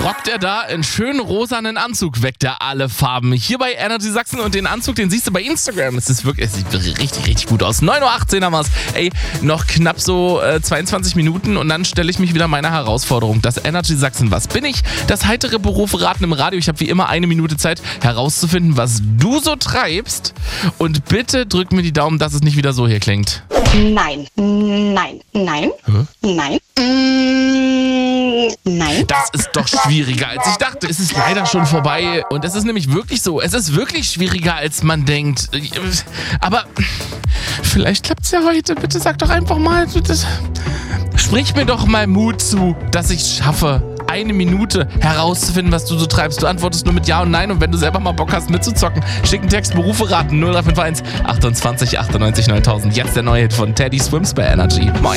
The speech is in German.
rockt er da einen schönen rosanen Anzug, weckt er alle Farben. Hier bei Energy Sachsen und den Anzug, den siehst du bei Instagram. Es sieht richtig, richtig gut aus. 9.18 Uhr haben wir es. Ey, noch knapp so 22 Minuten und dann stelle ich mich wieder meiner Herausforderung. Das Energy Sachsen, was bin ich? Das heitere Berufsraten im Radio. Ich habe wie immer 1 Minute Zeit herauszufinden, was du so treibst. Und bitte drück mir die Daumen, dass es nicht wieder so hier klingt. Nein. Nein. Nein. Nein. Nein. Das ist doch schwieriger, als ich dachte. Es ist leider schon vorbei. Und es ist nämlich wirklich so. Es ist wirklich schwieriger, als man denkt. Aber vielleicht klappt es ja heute. Bitte sag doch einfach mal. Sprich mir doch mal Mut zu, dass ich es schaffe, 1 Minute herauszufinden, was du so treibst. Du antwortest nur mit Ja und Nein. Und wenn du selber mal Bock hast mitzuzocken, schick einen Text, Berufe raten, 0351 28 98 9000. Jetzt der neue Hit von Teddy Swims bei Energy. Moin.